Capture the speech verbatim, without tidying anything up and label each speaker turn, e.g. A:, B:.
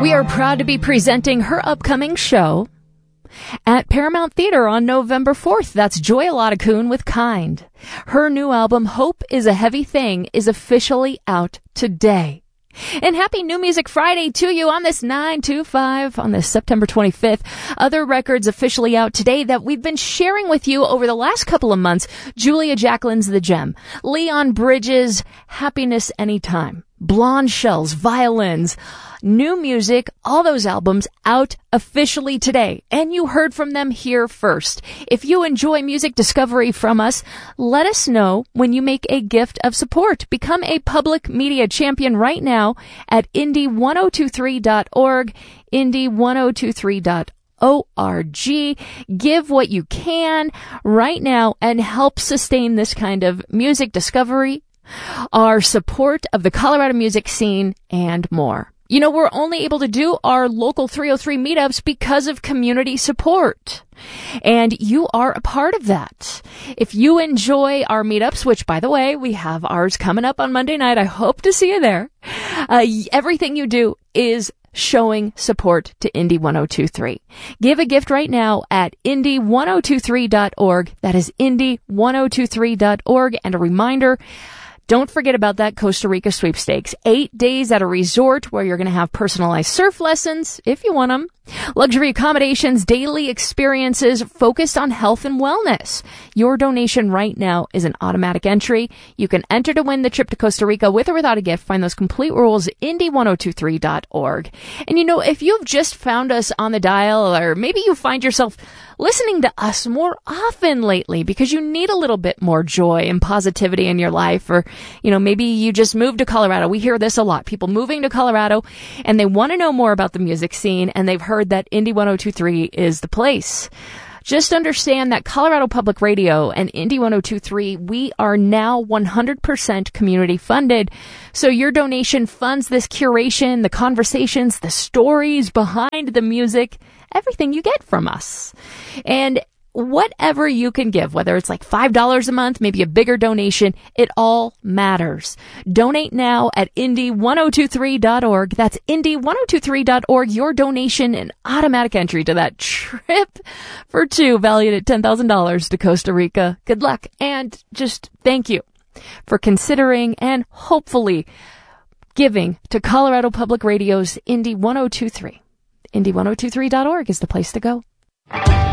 A: We are proud to be presenting her upcoming show at Paramount Theater on November fourth. That's Joy Aladakun with Kind. Her new album, Hope is a Heavy Thing, is officially out today. And happy New Music Friday to you on this nine two five on this September twenty-fifth. Other records officially out today that we've been sharing with you over the last couple of months. Julia Jacqueline's The Gem. Leon Bridges' Happiness Anytime. Blonde Shells, Violins. New music, all those albums out officially today. And you heard from them here first. If you enjoy music discovery from us, let us know when you make a gift of support. Become a public media champion right now at indie ten twenty-three dot org, indie ten twenty-three dot org. Give what you can right now and help sustain this kind of music discovery, our support of the Colorado music scene, and more. You know, we're only able to do our local three oh three meetups because of community support. And you are a part of that. If you enjoy our meetups, which, by the way, we have ours coming up on Monday night. I hope to see you there. Uh, everything you do is showing support to Indie ten twenty-three. Give a gift right now at indie ten twenty-three dot org. That is indie ten twenty-three dot org. And a reminder, don't forget about that Costa Rica sweepstakes. Eight days at a resort where you're going to have personalized surf lessons, if you want them. Luxury accommodations, daily experiences focused on health and wellness. Your donation right now is an automatic entry. You can enter to win the trip to Costa Rica with or without a gift. Find those complete rules at indie ten twenty-three dot org. And you know, if you've just found us on the dial, or maybe you find yourself listening to us more often lately because you need a little bit more joy and positivity in your life, or, you know, maybe you just moved to Colorado. We hear this a lot. People moving to Colorado and they want to know more about the music scene, and they've heard that Indie ten twenty-three is the place. Just understand that Colorado Public Radio and Indie ten twenty-three, we are now one hundred percent community funded. So your donation funds this curation, the conversations, the stories behind the music, everything you get from us. And whatever you can give, whether it's like five dollars a month, maybe a bigger donation, it all matters. Donate now at indie ten twenty-three dot org. That's indie ten twenty-three dot org. Your donation, an automatic entry to that trip for two valued at ten thousand dollars to Costa Rica. Good luck. And just thank you for considering and hopefully giving to Colorado Public Radio's Indie ten twenty-three. indie ten twenty-three dot org is the place to go.